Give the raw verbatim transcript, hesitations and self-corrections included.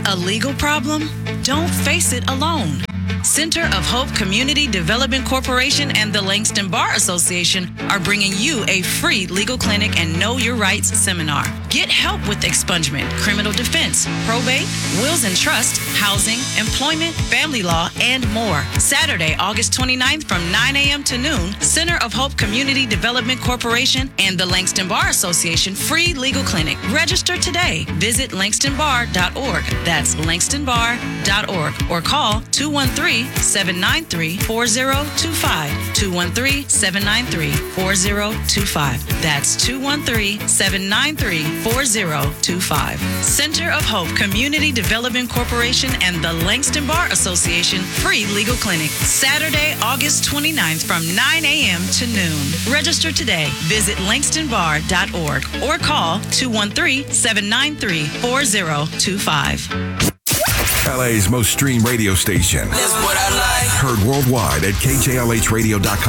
A legal problem? Don't face it alone. Center of Hope Community Development Corporation and the Langston Bar Association are bringing you a free legal clinic and Know Your Rights seminar. Get help with expungement, criminal defense, probate, wills and trust, housing, employment, family law, and more. Saturday, August twenty-ninth from nine a.m. to noon, Center of Hope Community Development Corporation and the Langston Bar Association free legal clinic. Register today. Visit langston bar dot org. That's langston bar dot org or call two one three, seven nine three, four zero two five. two one three, seven nine three, four zero two five. That's two one three, seven nine three, four zero two five. Center of Hope Community Development Corporation and the Langston Bar Association free legal clinic. Saturday, August twenty-ninth from nine a.m. to noon. Register today. Visit langston bar dot org or call two one three, seven nine three, four zero two five. L A's most streamed radio station. That's what I like. Heard worldwide at K J L H radio dot com.